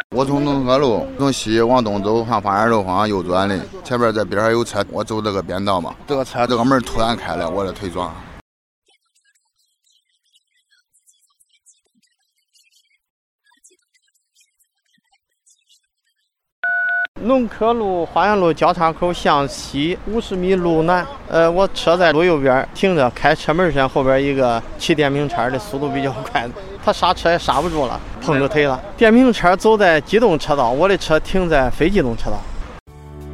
我从农河路从西往东走，向花园路方向右转的，前边在边上有车，我走这个边道嘛，这个车这个门突然开了，我的腿撞。 农科路花园路交叉口向西50米路南，我车在路右边停着，开车门前后边一个骑电瓶车的速度比较快，他刹车也刹不住了，碰着腿了。电瓶车走在机动车道，我的车停在非机动车道。